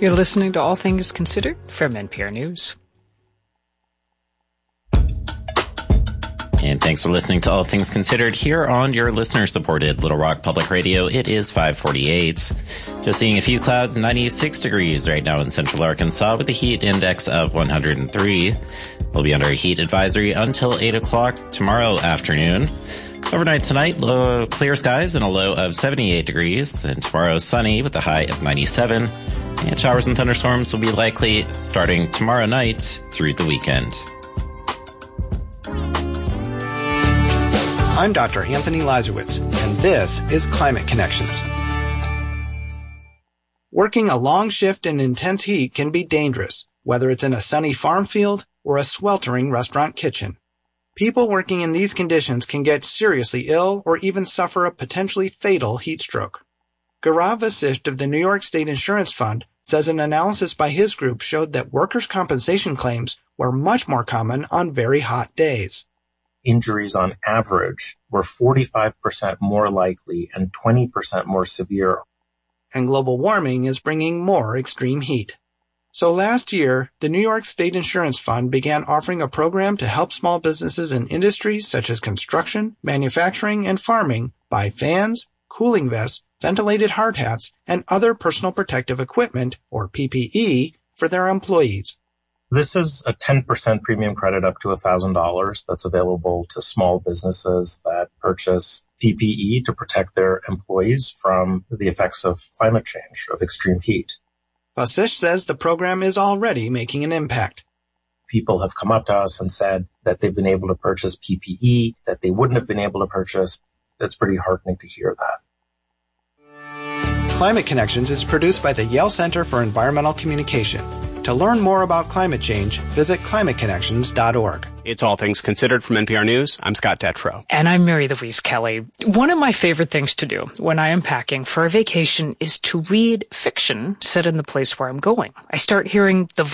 You're listening to All Things Considered from NPR News. And thanks for listening to All Things Considered here on your listener-supported Little Rock Public Radio. It is 5:48. Just seeing a few clouds, 96 degrees right now in central Arkansas with a heat index of 103. We'll be under a heat advisory until 8 o'clock tomorrow afternoon. Overnight tonight, clear skies and a low of 78 degrees. And tomorrow, sunny with a high of 97. And showers and thunderstorms will be likely starting tomorrow night through the weekend. I'm Dr. Anthony Lazarowitz, and this is Climate Connections. Working a long shift in intense heat can be dangerous, whether it's in a sunny farm field or a sweltering restaurant kitchen. People working in these conditions can get seriously ill or even suffer a potentially fatal heat stroke. Gaurav Vasisht of the New York State Insurance Fund says an analysis by his group showed that workers' compensation claims were much more common on very hot days. Injuries on average were 45% more likely and 20% more severe. And global warming is bringing more extreme heat. So last year, the New York State Insurance Fund began offering a program to help small businesses in industries such as construction, manufacturing, and farming buy fans, cooling vests, ventilated hard hats, and other personal protective equipment, or PPE, for their employees. This is a 10% premium credit up to $1,000 that's available to small businesses that purchase PPE to protect their employees from the effects of climate change, of extreme heat. Vasisht says the program is already making an impact. People have come up to us and said that they've been able to purchase PPE that they wouldn't have been able to purchase. That's pretty heartening to hear that. Climate Connections is produced by the Yale Center for Environmental Communication. To learn more about climate change, visit climateconnections.org. It's All Things Considered from NPR News. I'm Scott Detrow. And I'm Mary Louise Kelly. One of my favorite things to do when I am packing for a vacation is to read fiction set in the place where I'm going. I start hearing the